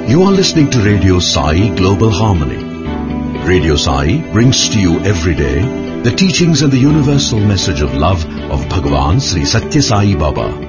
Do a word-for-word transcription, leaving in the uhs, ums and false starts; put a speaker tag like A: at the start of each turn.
A: You are listening to Radio Sai Global Harmony. Radio Sai brings to you every day the teachings and the universal message of love of Bhagavan Sri Satya Sai Baba.